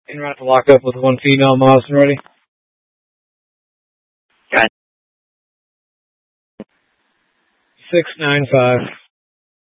En route to lock up with one female, Moss, ready? Got 695.